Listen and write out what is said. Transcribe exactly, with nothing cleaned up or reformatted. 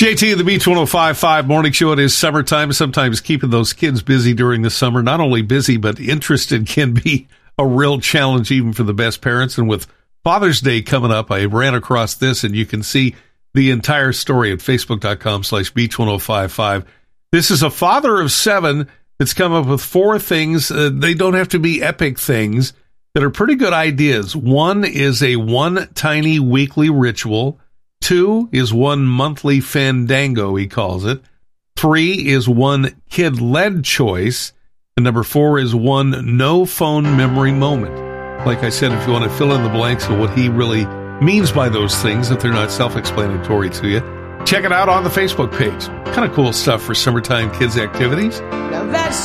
J T, the Beach one oh five point five Morning Show. It is summertime. Sometimes keeping those kids busy during the summer, not only busy, but interested, can be a real challenge even for the best parents. And with Father's Day coming up, I ran across this, and you can see the entire story at facebook.com slash beach 1055. This is a father of seven that's come up with four things. Uh, they don't have to be epic things that are pretty good ideas. One is a one tiny weekly ritual. Two is one monthly fandango, he calls it. Three is one kid-led choice. And number four is one no-phone memory moment. Like I said, if you want to fill in the blanks of what he really means by those things, if they're not self-explanatory to you, check it out on the Facebook page. Kind of cool stuff for summertime kids' activities. Now that's